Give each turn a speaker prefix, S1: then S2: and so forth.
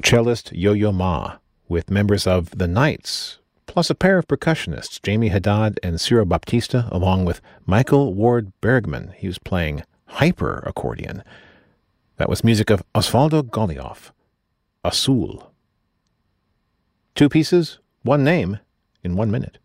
S1: cellist Yo-Yo Ma, with members of The Knights, plus a pair of percussionists, Jamie Haddad and Ciro Baptista, along with Michael Ward Bergman. He was playing hyper accordion. That was music of Osvaldo Golijov, Azul. Two pieces, one name, in 1 minute.